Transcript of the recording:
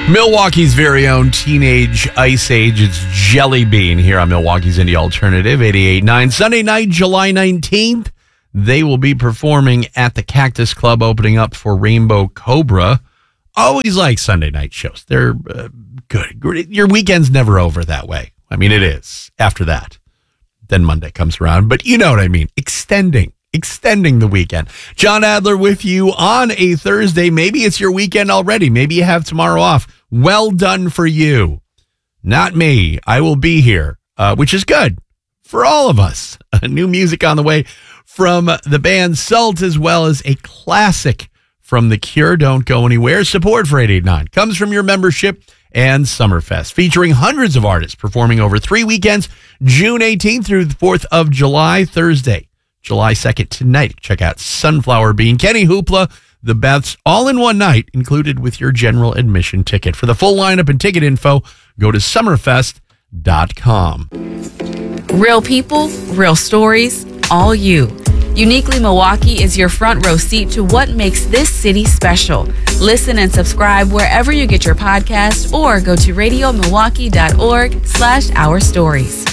Milwaukee's very own teenage ice age. It's Jelly Bean here on Milwaukee's Indie Alternative, 88.9. Sunday night, July 19th, they will be performing at the Cactus Club, opening up for Rainbow Cobra. Always like Sunday night shows. They're good. Your weekend's never over that way. I mean, it is after that. Then Monday comes around. But you know what I mean. Extending the weekend. John Adler with you on a Thursday. Maybe it's your weekend already. Maybe you have tomorrow off. Well done for you. Not me. I will be here, which is good for all of us. New music on the way from the band Salt, as well as a classic from The Cure. Don't go anywhere. Support for 889 comes from your membership and Summerfest, featuring hundreds of artists performing over 3 weekends, June 18th through the 4th of July, Thursday, July 2nd tonight. Check out Sunflower Bean, Kenny Hoopla, The Beths, all in one night, included with your general admission ticket. For the full lineup and ticket info, go to summerfest.com. Real people, real stories, all you. Uniquely Milwaukee is your front row seat to what makes this city special. Listen and subscribe wherever you get your podcast or go to radiomilwaukee.org/ourstories.